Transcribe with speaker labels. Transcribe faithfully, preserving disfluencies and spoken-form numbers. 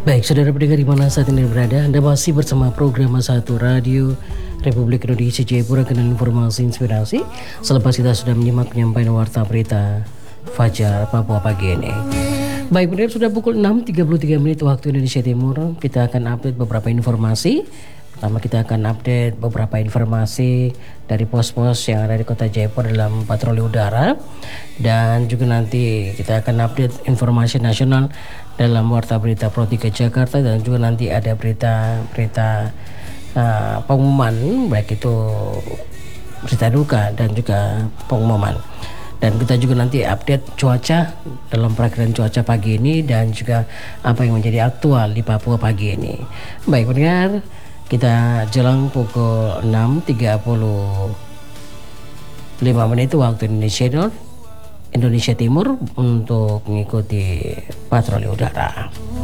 Speaker 1: Baik, saudara pendengar di mana saat ini berada, Anda masih bersama program satu Radio Republik Indonesia Jayapura dengan informasi inspirasi. Selepas kita sudah menyimak penyampaian warta berita Fajar Papua pagi ini. Baik, pendengar, sudah pukul enam tiga puluh tiga menit waktu Indonesia Timur. Kita akan update beberapa informasi. Pertama, kita akan update beberapa informasi dari pos-pos yang ada di Kota Jayapura dalam patroli udara, dan juga nanti kita akan update informasi nasional dalam warta berita Pro tiga Jakarta, dan juga nanti ada berita-berita uh, pengumuman, baik itu berita duka dan juga pengumuman. Dan kita juga nanti update cuaca dalam perakiraan cuaca pagi ini dan juga apa yang menjadi aktual di Papua pagi ini. Baik pendengar, kita jelang pukul enam tiga puluh lima menit waktu Indonesia Indonesia Timur untuk mengikuti patroli udara.